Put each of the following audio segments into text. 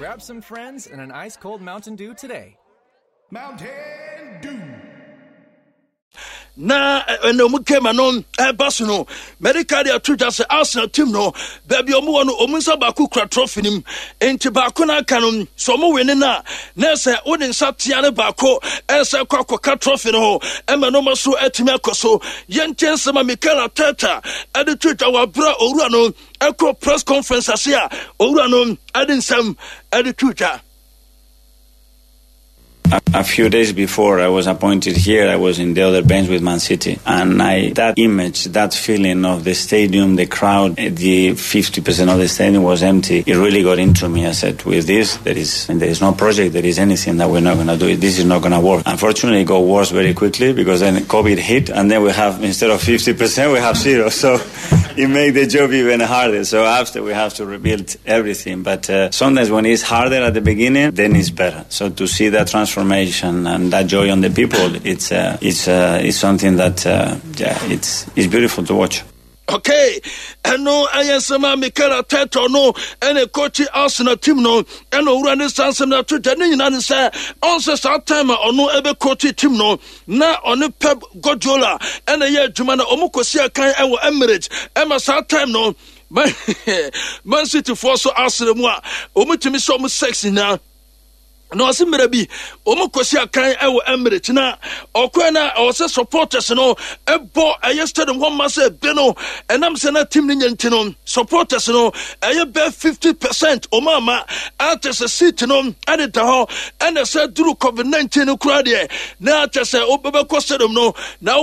Grab some friends and an ice-cold Mountain Dew today. Mountain Dew. Na eno mukema no basu no medical dia tuja se Arsenal team no baby omo no omunsa ba ku kra trophy nim enti ba ko na aka no so mo win na se woni nsa tia ne ba ko ese kwakwa trophy no e ma no maso atimi akoso yentense ma Mikel Arteta ade tuja wa bra owura no eko press conference asia owura no ade nsam ade tuja. A few days before I was appointed here, I was in the other bench with Man City. And that image, that feeling of the stadium, the crowd, the 50% of the stadium was empty. It really got into me. I said, with this, there is no project, there is anything that we're not going to do. This is not going to work. Unfortunately, it got worse very quickly because then COVID hit and then we have, instead of 50%, we have 0. So it made the job even harder. So after we have to rebuild everything. But sometimes when it's harder at the beginning, then it's better. So to see that transformation and that joy on the people, it's something that it's beautiful to watch. Okay, and no, I am some Mikel Arteta no, and a coach Arsenal team no, and no running sans na to the United say also start time or no ever coach team no, na on a Pep Guardiola and a year Jumana Omukosia kan and Emirates, Emma start time no, Man City for so Arsenal moi, Omutimi so much sexy now. No asimere bi omukosi akan ewo Emirates na okwana ose supporters no ebo yesterday one mass be no enam se na team ni nti no supporters no eye be 50% omama atese seat no adeta ho ene se duru COVID-19 no kura de na atese obebe kostedom no na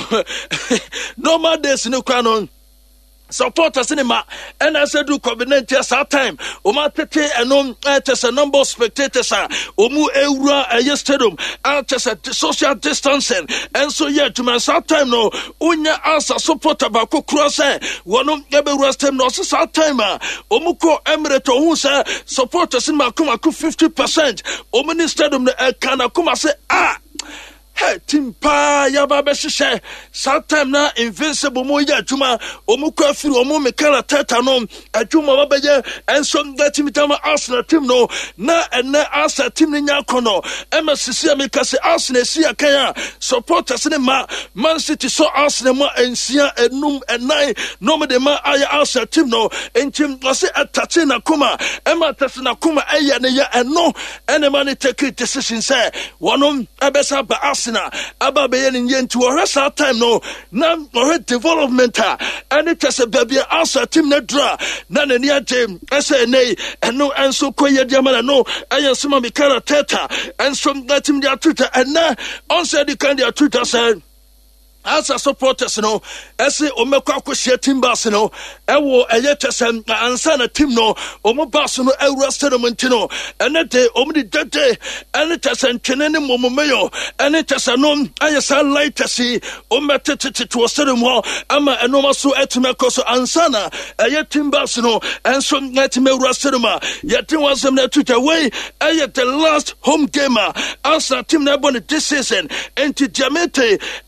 normal days no kura no supporters cinema and I said do COVID-19 at that time tete enom a number of spectators omu eura yesterday social distancing and so yeah to my that time no unya answer supporter ba ko cross wono ebe time no that time omu ko Emirates who say supporters cinema come 50% omu ni stadium kana come say hey, Timpa Yaba Beshe, sometime now invincible Moya Juma, Omuka Fru, Omo Mikel Arteta no, a Juma Babaja, and some that Timitama Arsenal team no, na and na Arsenal team in Yakono, MSC Mikasi Arsenal Sia Kaya, supporters in Ma, Man City so Arsenal and Sia and Num and Nine, Noma de Ma Aya Arsenal team no, and Tim was at Tatina Kuma, Emma Tatina Kuma Aya and no, and the money take decisions say, one Abessa by Arsenal. Aba be yen yen to rest our time no na development and it is a baby answer team na dra na na near team SNA and no and so koye diamana no ayan suma Mikel Arteta and some that team their Twitter and na on said the kind of Twitter said as a supporters no ese omekwa akohia team bus no ewo eyetesem ansa na team no omo bus no ewura stadium ntino ene de omdi dede ene tesen twene momomeyo ene tesen no ayesa lightesi ometete to stadium ho ama enoma so etumekoso ansa na team bus no enso netime ewura stadium yete wasem na tuta way the last home gamer as a team na born this season enti Diamete